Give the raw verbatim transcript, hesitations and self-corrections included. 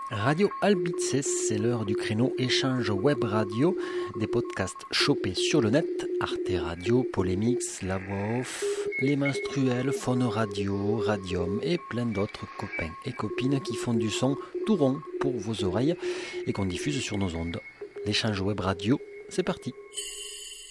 Radio Albices, c'est l'heure du créneau échange web radio, des podcasts chopés sur le net, Arte Radio, Polémix, La Voix Off, Les Menstruels, Faune Radio, Radium et plein d'autres copains et copines qui font du son tout rond pour vos oreilles et qu'on diffuse sur nos ondes. L'échange web radio, c'est parti.